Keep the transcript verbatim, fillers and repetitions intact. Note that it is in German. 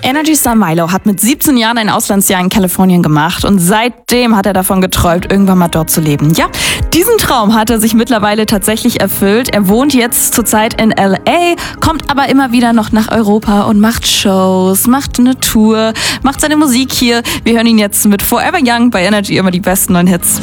Energy Star Milo hat mit siebzehn Jahren ein Auslandsjahr in Kalifornien gemacht und seitdem hat er davon geträumt, irgendwann mal dort zu leben. Ja, diesen Traum hat er sich mittlerweile tatsächlich erfüllt. Er wohnt jetzt zurzeit in L A, kommt aber immer wieder noch nach Europa und macht Shows, macht eine Tour, macht seine Musik hier. Wir hören ihn jetzt mit Forever Young bei Energy, immer die besten neuen Hits.